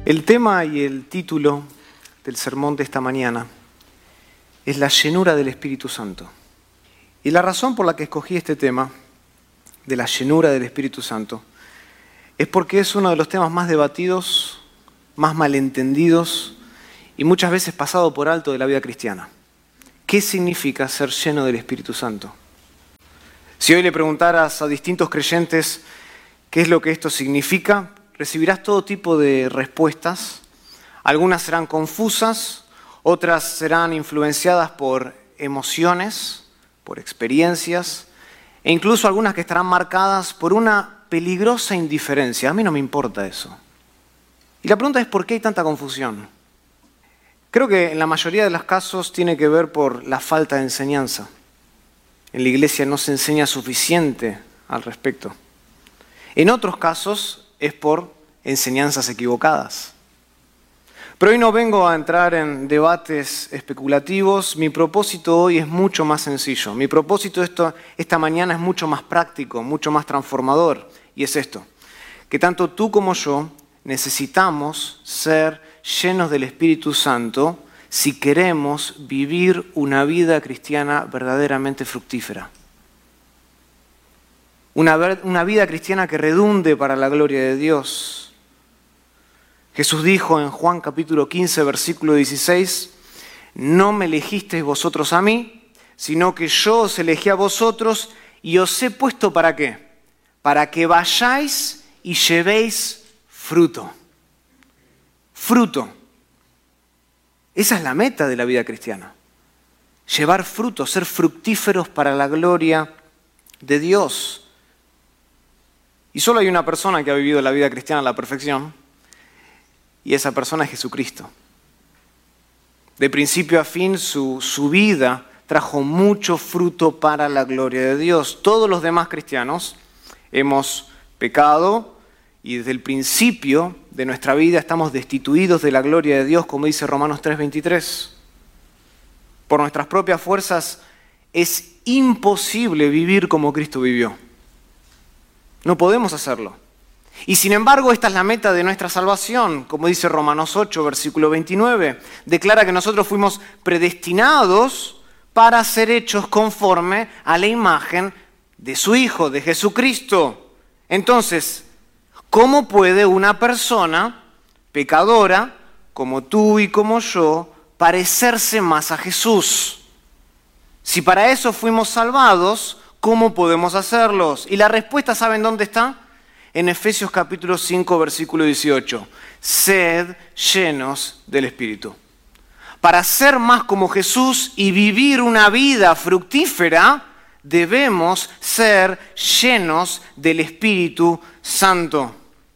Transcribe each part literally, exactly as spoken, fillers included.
El tema y el título del sermón de esta mañana es la llenura del Espíritu Santo. Y la razón por la que escogí este tema, de la llenura del Espíritu Santo, es porque es uno de los temas más debatidos, más malentendidos y muchas veces pasado por alto de la vida cristiana. ¿Qué significa ser lleno del Espíritu Santo? Si hoy le preguntaras a distintos creyentes qué es lo que esto significa, recibirás todo tipo de respuestas. Algunas serán confusas, otras serán influenciadas por emociones, por experiencias, e incluso algunas que estarán marcadas por una peligrosa indiferencia. A mí no me importa eso. Y la pregunta es, ¿por qué hay tanta confusión? Creo que en la mayoría de los casos tiene que ver por la falta de enseñanza. En la iglesia no se enseña suficiente al respecto. En otros casos es por enseñanzas equivocadas. Pero hoy no vengo a entrar en debates especulativos. Mi propósito hoy es mucho más sencillo. Mi propósito esto, esta mañana es mucho más práctico, mucho más transformador. Y es esto, que tanto tú como yo necesitamos ser llenos del Espíritu Santo si queremos vivir una vida cristiana verdaderamente fructífera. Una, una vida cristiana que redunde para la gloria de Dios. Jesús dijo en Juan capítulo quince, versículo dieciséis, no me elegisteis vosotros a mí, sino que yo os elegí a vosotros y os he puesto ¿para qué? Para que vayáis y llevéis fruto. Fruto. Esa es la meta de la vida cristiana. Llevar fruto, ser fructíferos para la gloria de Dios. Y solo hay una persona que ha vivido la vida cristiana a la perfección, y esa persona es Jesucristo. De principio a fin, su, su vida trajo mucho fruto para la gloria de Dios. Todos los demás cristianos hemos pecado y desde el principio de nuestra vida estamos destituidos de la gloria de Dios, como dice Romanos tres veintitrés. Por nuestras propias fuerzas es imposible vivir como Cristo vivió. No podemos hacerlo. Y sin embargo, esta es la meta de nuestra salvación. Como dice Romanos ocho, versículo veintinueve. Declara que nosotros fuimos predestinados para ser hechos conforme a la imagen de su Hijo, de Jesucristo. Entonces, ¿cómo puede una persona pecadora, como tú y como yo, parecerse más a Jesús? Si para eso fuimos salvados, ¿cómo podemos hacerlos? Y la respuesta, ¿saben dónde está? En Efesios capítulo cinco, versículo dieciocho. Sed llenos del Espíritu. Para ser más como Jesús y vivir una vida fructífera, debemos ser llenos del Espíritu Santo.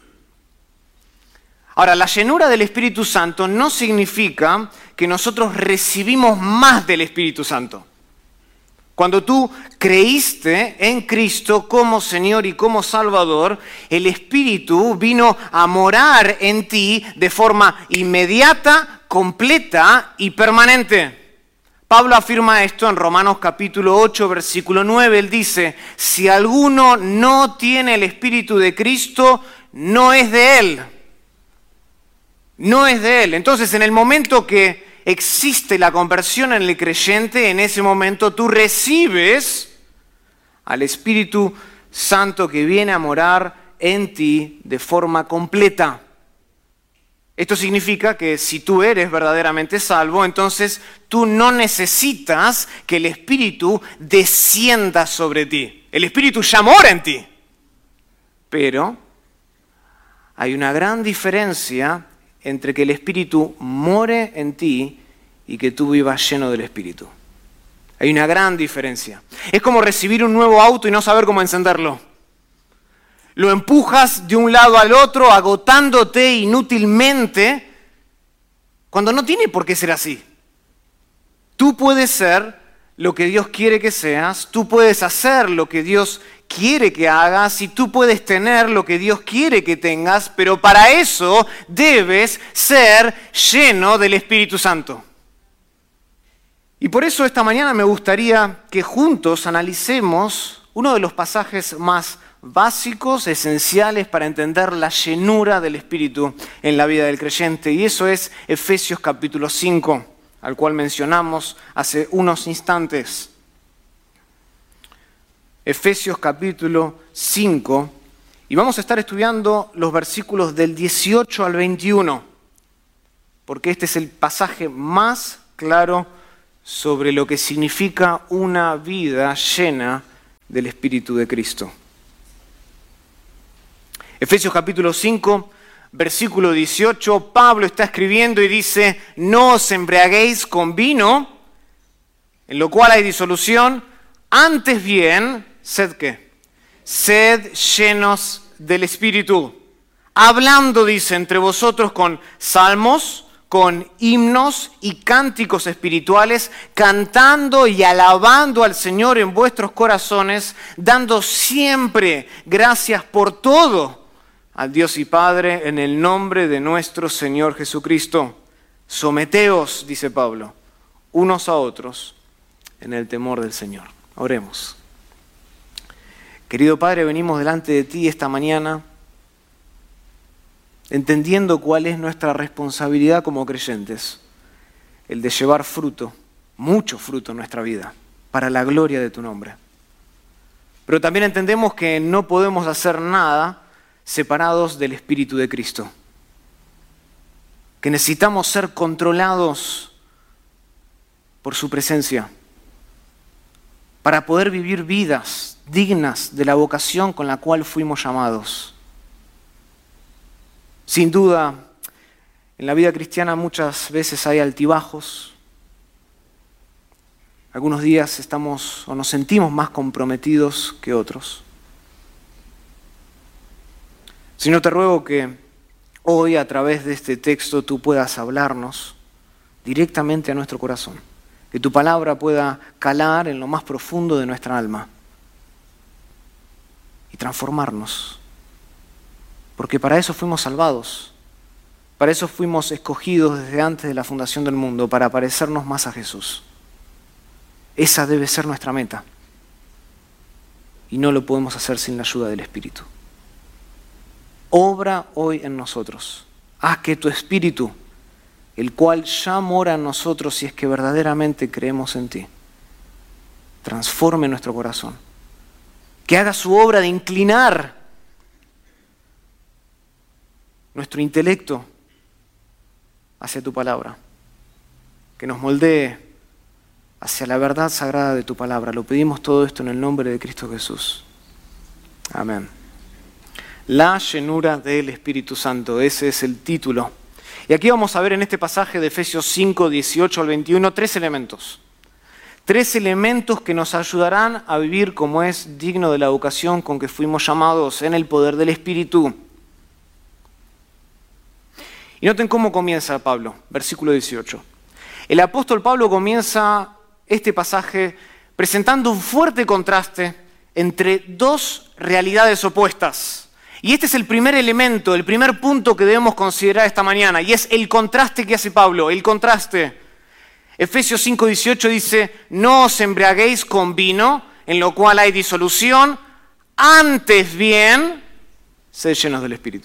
Ahora, la llenura del Espíritu Santo no significa que nosotros recibimos más del Espíritu Santo. Cuando tú creíste en Cristo como Señor y como Salvador, el Espíritu vino a morar en ti de forma inmediata, completa y permanente. Pablo afirma esto en Romanos capítulo ocho, versículo nueve. Él dice, si alguno no tiene el Espíritu de Cristo, no es de Él. No es de Él. Entonces, en el momento que existe la conversión en el creyente, en ese momento tú recibes al Espíritu Santo que viene a morar en ti de forma completa. Esto significa que si tú eres verdaderamente salvo, entonces tú no necesitas que el Espíritu descienda sobre ti. El Espíritu ya mora en ti. Pero hay una gran diferencia entre que el Espíritu more en ti y que tú vivas lleno del Espíritu. Hay una gran diferencia. Es como recibir un nuevo auto y no saber cómo encenderlo. Lo empujas de un lado al otro, agotándote inútilmente, cuando no tiene por qué ser así. Tú puedes ser lo que Dios quiere que seas, tú puedes hacer lo que Dios quiere que hagas y tú puedes tener lo que Dios quiere que tengas, pero para eso debes ser lleno del Espíritu Santo. Y por eso esta mañana me gustaría que juntos analicemos uno de los pasajes más básicos, esenciales para entender la llenura del Espíritu en la vida del creyente. Y eso es Efesios capítulo cinco, al cual mencionamos hace unos instantes. Efesios capítulo cinco, y vamos a estar estudiando los versículos del dieciocho al veintiuno, porque este es el pasaje más claro sobre lo que significa una vida llena del Espíritu de Cristo. Efesios capítulo cinco, versículo dieciocho, Pablo está escribiendo y dice: no os embriaguéis con vino, en lo cual hay disolución, antes bien, sed qué, sed llenos del Espíritu, hablando, dice, entre vosotros con salmos, con himnos y cánticos espirituales, cantando y alabando al Señor en vuestros corazones, dando siempre gracias por todo al Dios y Padre, en el nombre de nuestro Señor Jesucristo. Someteos, dice Pablo, unos a otros en el temor del Señor. Oremos. Querido Padre, venimos delante de ti esta mañana entendiendo cuál es nuestra responsabilidad como creyentes, el de llevar fruto, mucho fruto en nuestra vida, para la gloria de tu nombre. Pero también entendemos que no podemos hacer nada separados del Espíritu de Cristo, que necesitamos ser controlados por su presencia para poder vivir vidas dignas de la vocación con la cual fuimos llamados. Sin duda, en la vida cristiana muchas veces hay altibajos. Algunos días estamos o nos sentimos más comprometidos que otros. Señor, te ruego que hoy a través de este texto tú puedas hablarnos directamente a nuestro corazón, que tu palabra pueda calar en lo más profundo de nuestra alma y transformarnos, porque para eso fuimos salvados, para eso fuimos escogidos desde antes de la fundación del mundo, para parecernos más a Jesús. Esa debe ser nuestra meta y no lo podemos hacer sin la ayuda del Espíritu. Obra hoy en nosotros. Haz que tu Espíritu, el cual ya mora en nosotros si es que verdaderamente creemos en ti, transforme nuestro corazón. Que haga su obra de inclinar nuestro intelecto hacia tu palabra. Que nos moldee hacia la verdad sagrada de tu palabra. Lo pedimos todo esto en el nombre de Cristo Jesús. Amén. La llenura del Espíritu Santo, ese es el título. Y aquí vamos a ver en este pasaje de Efesios cinco, dieciocho al veintiuno, tres elementos. Tres elementos que nos ayudarán a vivir como es digno de la vocación con que fuimos llamados en el poder del Espíritu. Y noten cómo comienza Pablo, versículo dieciocho. El apóstol Pablo comienza este pasaje presentando un fuerte contraste entre dos realidades opuestas. Y este es el primer elemento, el primer punto que debemos considerar esta mañana, y es el contraste que hace Pablo, el contraste. Efesios cinco dieciocho dice: no os embriaguéis con vino, en lo cual hay disolución, antes bien, sed llenos del Espíritu.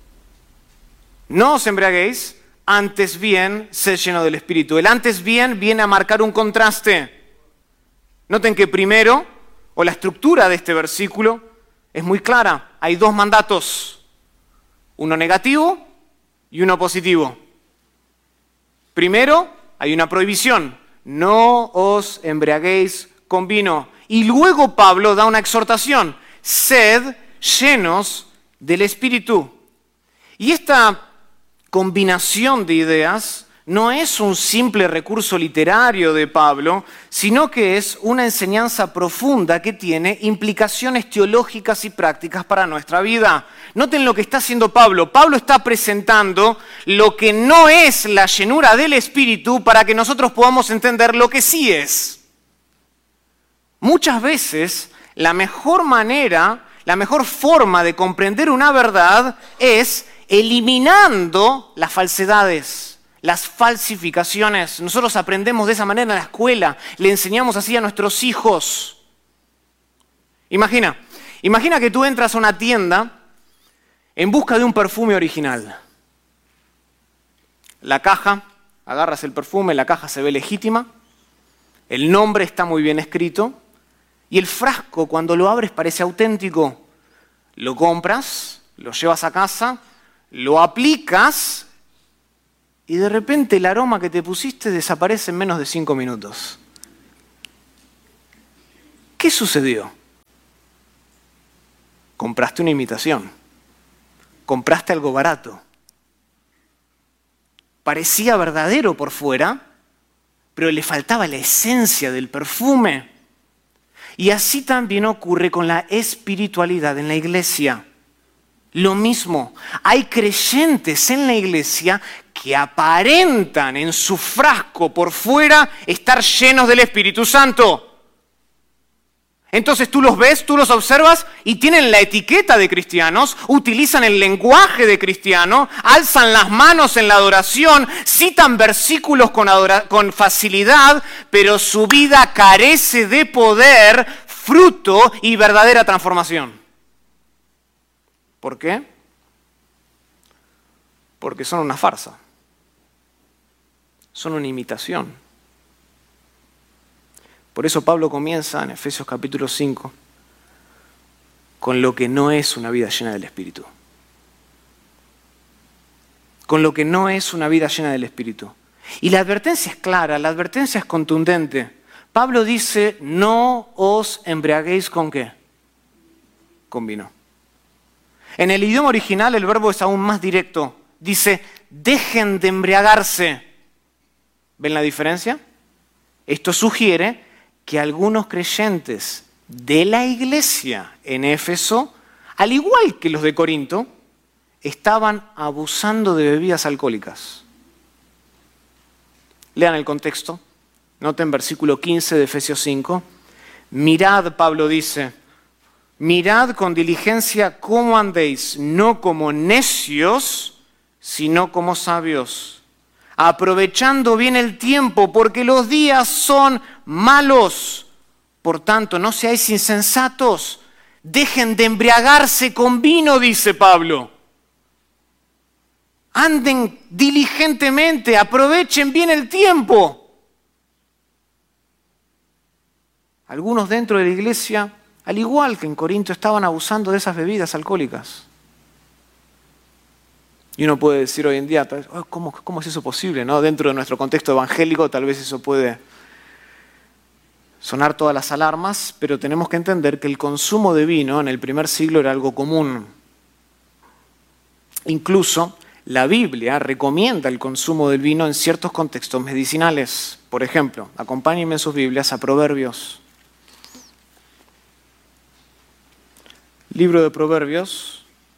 No os embriaguéis, antes bien, sed llenos del Espíritu. El antes bien viene a marcar un contraste. Noten que primero, o la estructura de este versículo, es muy clara. Hay dos mandatos, uno negativo y uno positivo. Primero, hay una prohibición, no os embriaguéis con vino. Y luego Pablo da una exhortación, sed llenos del Espíritu. Y esta combinación de ideas no es un simple recurso literario de Pablo, sino que es una enseñanza profunda que tiene implicaciones teológicas y prácticas para nuestra vida. Noten lo que está haciendo Pablo. Pablo está presentando lo que no es la llenura del Espíritu para que nosotros podamos entender lo que sí es. Muchas veces la mejor manera, la mejor forma de comprender una verdad es eliminando las falsedades, las falsificaciones. Nosotros aprendemos de esa manera en la escuela, le enseñamos así a nuestros hijos. Imagina, Imagina que tú entras a una tienda en busca de un perfume original. La caja, agarras el perfume, la caja se ve legítima, el nombre está muy bien escrito y el frasco, cuando lo abres, parece auténtico. Lo compras, lo llevas a casa, lo aplicas y de repente el aroma que te pusiste desaparece en menos de cinco minutos. ¿Qué sucedió? Compraste una imitación. Compraste algo barato. Parecía verdadero por fuera, pero le faltaba la esencia del perfume. Y así también ocurre con la espiritualidad en la iglesia. Lo mismo, hay creyentes en la iglesia que aparentan en su frasco por fuera estar llenos del Espíritu Santo. Entonces tú los ves, tú los observas y tienen la etiqueta de cristianos, utilizan el lenguaje de cristiano, alzan las manos en la adoración, citan versículos con, adora- con facilidad, pero su vida carece de poder, fruto y verdadera transformación. ¿Por qué? Porque son una farsa, son una imitación. Por eso Pablo comienza en Efesios capítulo cinco con lo que no es una vida llena del Espíritu. Con lo que no es una vida llena del Espíritu. Y la advertencia es clara, la advertencia es contundente. Pablo dice, no os embriaguéis ¿con qué? Con vino. En el idioma original el verbo es aún más directo. Dice, dejen de embriagarse. ¿Ven la diferencia? Esto sugiere que algunos creyentes de la iglesia en Éfeso, al igual que los de Corinto, estaban abusando de bebidas alcohólicas. Lean el contexto. Noten versículo quince de Efesios cinco. Mirad, Pablo dice, mirad con diligencia cómo andéis, no como necios, sino como sabios, aprovechando bien el tiempo, porque los días son malos. Por tanto, no seáis insensatos, dejen de embriagarse con vino, dice Pablo. Anden diligentemente, aprovechen bien el tiempo. Algunos dentro de la iglesia, al igual que en Corinto, estaban abusando de esas bebidas alcohólicas. Y uno puede decir hoy en día, ¿cómo, cómo es eso posible? ¿No? Dentro de nuestro contexto evangélico tal vez eso puede sonar todas las alarmas, pero tenemos que entender que el consumo de vino en el primer siglo era algo común. Incluso la Biblia recomienda el consumo del vino en ciertos contextos medicinales. Por ejemplo, acompáñenme en sus Biblias a Proverbios. Libro de Proverbios,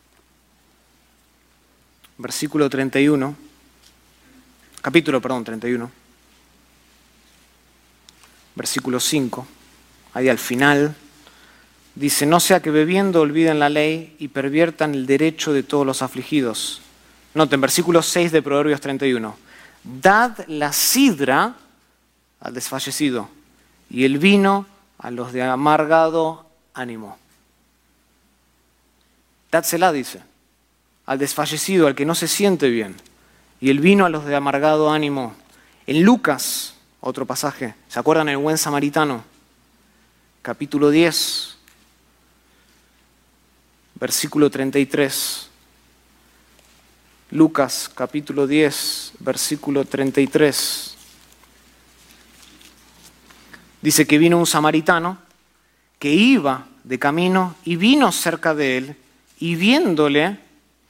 versículo treinta y uno, capítulo, perdón, treinta y uno, versículo cinco, ahí al final, dice, no sea que bebiendo olviden la ley y perviertan el derecho de todos los afligidos. Noten, versículo seis de Proverbios treinta y uno, dad la sidra al desfallecido y el vino a los de amargado ánimo. Dádsela, dice, al desfallecido, al que no se siente bien, y el vino a los de amargado ánimo. En Lucas, otro pasaje, ¿se acuerdan el buen samaritano? Capítulo diez, versículo treinta y tres. Lucas, capítulo diez, versículo treinta y tres. Dice que vino un samaritano que iba de camino y vino cerca de él, y viéndole,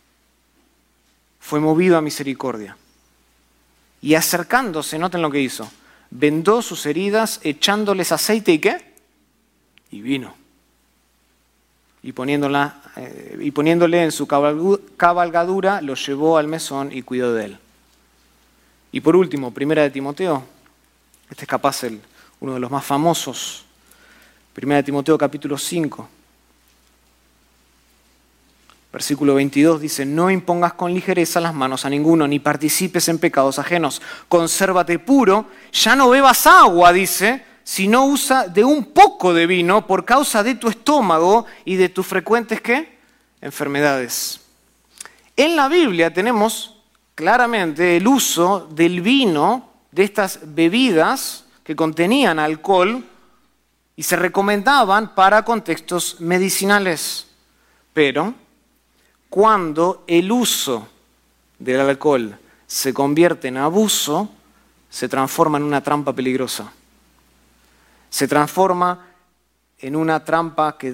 fue movido a misericordia. Y acercándose, noten lo que hizo, vendó sus heridas echándoles aceite y ¿qué? Y vino. Y, poniéndola, eh, y poniéndole en su cabalgadura, lo llevó al mesón y cuidó de él. Y por último, Primera de Timoteo, este es capaz el, uno de los más famosos, Primera de Timoteo capítulo cinco. Versículo veintidós dice, no impongas con ligereza las manos a ninguno, ni participes en pecados ajenos. Consérvate puro, ya no bebas agua, dice, sino usa de un poco de vino por causa de tu estómago y de tus frecuentes, ¿qué? Enfermedades. En la Biblia tenemos claramente el uso del vino, de estas bebidas que contenían alcohol y se recomendaban para contextos medicinales. Pero cuando el uso del alcohol se convierte en abuso, se transforma en una trampa peligrosa. Se transforma en una trampa que